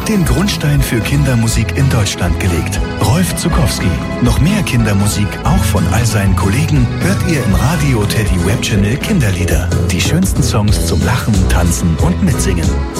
hat den Grundstein für Kindermusik in Deutschland gelegt. Rolf Zuckowski. Noch mehr Kindermusik, auch von all seinen Kollegen, hört ihr im Radio Teddy Web Channel Kinderlieder. Die schönsten Songs zum Lachen, Tanzen und Mitsingen.